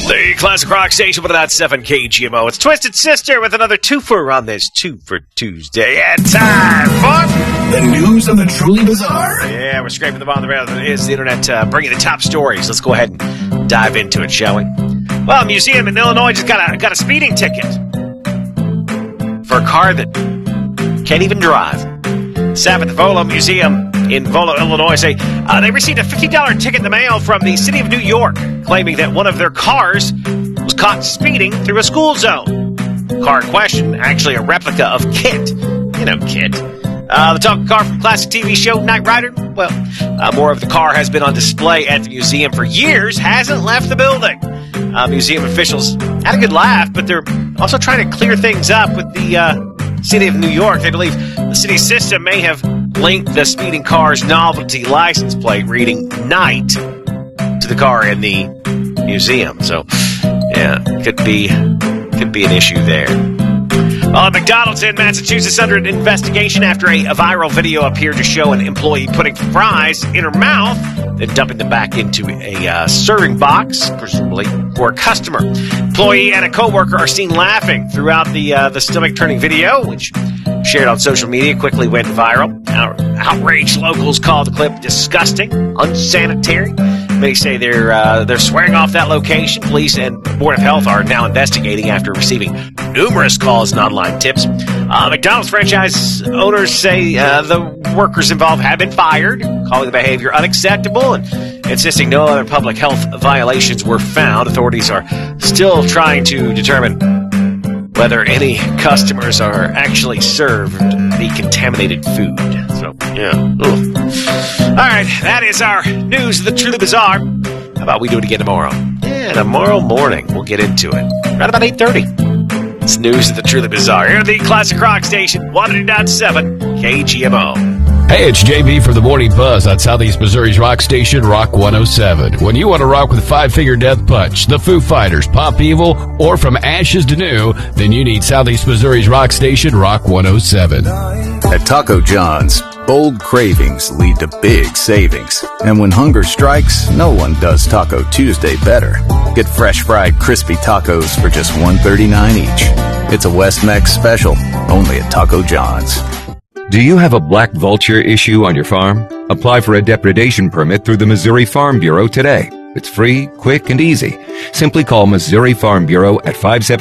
The Classic Rock Station, 107 KGMO. It's Twisted Sister with another twofer on this Two for Tuesday. And time for the news on the Truly Bizarre. Yeah, we're scraping the bottom of the barrel. It is the internet bringing the top stories. Let's go ahead and dive into it, shall we? Well, a museum in Illinois just got a speeding ticket for a car that can't even drive. Staff at the Volo Museum in Volo, Illinois say they received a $50 ticket in the mail from the city of New York, claiming that one of their cars was caught speeding through a school zone. Car in question, actually a replica of KITT. You know KITT. The talking car from classic TV show Knight Rider. Well, more of the car has been on display at the museum for years, hasn't left the building. Museum officials had a good laugh, but they're also trying to clear things up with the city of New York. They believe the city system may have linked the speeding car's novelty license plate reading Knight to the car in the museum. So, yeah, could be an issue there. McDonald's in Massachusetts under an investigation after a viral video appeared to show an employee putting fries in her mouth, then dumping them back into a serving box, presumably for a customer. Employee and a coworker are seen laughing throughout the stomach-turning video, which, shared on social media, quickly went viral. Outraged locals called the clip disgusting, unsanitary. Many say they're swearing off that location. Police and Board of Health are now investigating after receiving numerous calls and online tips. McDonald's franchise owners say the workers involved have been fired, calling the behavior unacceptable and insisting no other public health violations were found. Authorities are still trying to determine whether any customers are actually served the contaminated food. So, yeah. Ugh. All right, that is our news of the Truly Bizarre. How about we do it again tomorrow? Yeah, tomorrow morning. We'll get into it. Right about 8:30. It's news of the Truly Bizarre. Here at the Classic Rock Station, 100.7 KGMO. Hey, it's JB for the Morning Buzz on Southeast Missouri's rock station, Rock 107. When you want to rock with Five Finger Death Punch, the Foo Fighters, Pop Evil, or From Ashes to New, then you need Southeast Missouri's rock station, Rock 107. At Taco John's, bold cravings lead to big savings. And when hunger strikes, no one does Taco Tuesday better. Get fresh fried crispy tacos for just $1.39 each. It's a West Mex special, only at Taco John's. Do you have a black vulture issue on your farm? Apply for a depredation permit through the Missouri Farm Bureau today. It's free, quick, and easy. Simply call Missouri Farm Bureau at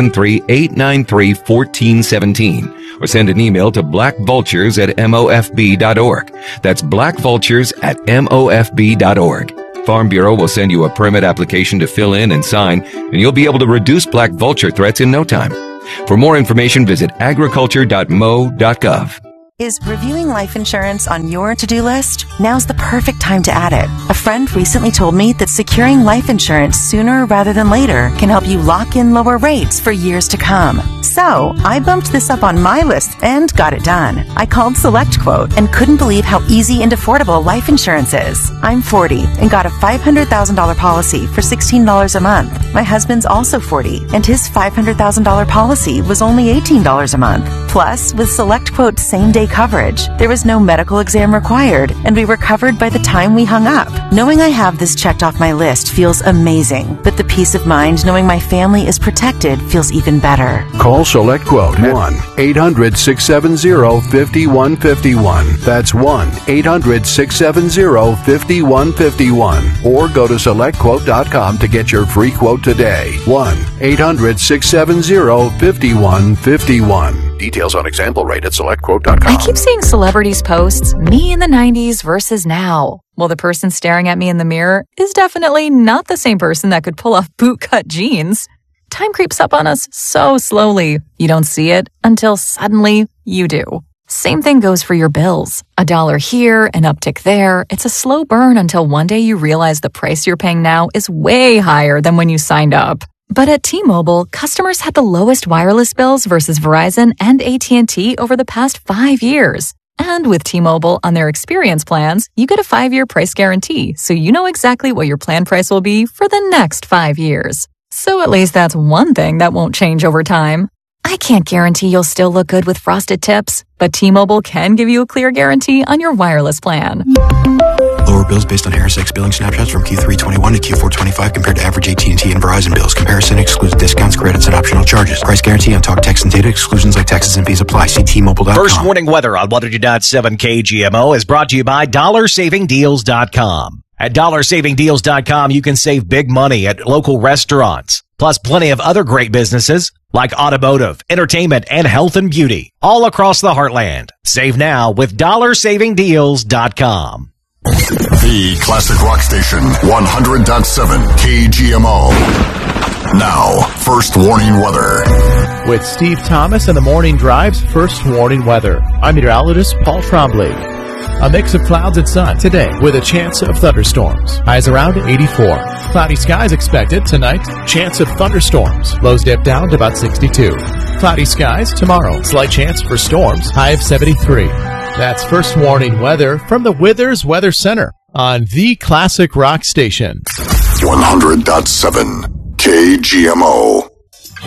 573-893-1417 or send an email to blackvultures@mofb.org. That's blackvultures@mofb.org. Farm Bureau will send you a permit application to fill in and sign, and you'll be able to reduce black vulture threats in no time. For more information, visit agriculture.mo.gov. Is reviewing life insurance on your to-do list? Now's the perfect time to add it. A friend recently told me that securing life insurance sooner rather than later can help you lock in lower rates for years to come. So, I bumped this up on my list and got it done. I called SelectQuote and couldn't believe how easy and affordable life insurance is. I'm 40 and got a $500,000 policy for $16 a month. My husband's also 40 and his $500,000 policy was only $18 a month. Plus, with SelectQuote's same-day coverage, there was no medical exam required, and we were covered by the time we hung up. Knowing I have this checked off my list feels amazing, but the peace of mind knowing my family is protected feels even better. Call SelectQuote 1-800-670-5151. That's 1-800-670-5151. Or go to SelectQuote.com to get your free quote today. 1-800-670-5151. Details on example rate at SelectQuote.com. I keep seeing celebrities post me in the 90s versus now. Well, the person staring at me in the mirror is definitely not the same person that could pull off bootcut jeans. Time creeps up on us so slowly. You don't see it until suddenly you do. Same thing goes for your bills. $1 here, an uptick there. It's a slow burn until one day you realize the price you're paying now is way higher than when you signed up. But at T-Mobile, customers had the lowest wireless bills versus Verizon and AT&T over the past 5 years. And with T-Mobile on their experience plans, you get a 5-year price guarantee, so you know exactly what your plan price will be for the next 5 years. So at least that's one thing that won't change over time. I can't guarantee you'll still look good with frosted tips, but T-Mobile can give you a clear guarantee on your wireless plan. The Q4 bills based on HarrisX billing snapshots from Q3 21 to Q4 25 compared to average AT&T and Verizon bills. Comparison excludes discounts, credits, and optional charges. Price guarantee on talk, text, and data. Exclusions like taxes and fees apply. See T-Mobile.com. First warning weather on 100.7 KGMO is brought to you by DollarSavingDeals.com. At DollarSavingDeals.com, you can save big money at local restaurants, plus plenty of other great businesses like automotive, entertainment, and health and beauty all across the heartland. Save now with DollarSavingDeals.com. The classic rock station, 100.7 KGMO. Now, first warning weather. With Steve Thomas and the Morning Drive's first warning weather. I'm meteorologist Paul Trombley. A mix of clouds and sun today with a chance of thunderstorms. Highs around 84. Cloudy skies expected tonight. Chance of thunderstorms. Lows dip down to about 62. Cloudy skies tomorrow. Slight chance for storms. High of 73. That's first warning weather from the Withers Weather Center on the classic rock station. 100.7 KGMO.